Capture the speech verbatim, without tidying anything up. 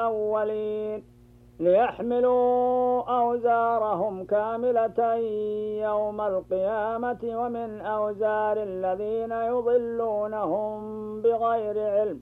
الأولين ليحملوا أوزارهم كاملة يوم القيامة ومن أوزار الذين يضلونهم بغير علم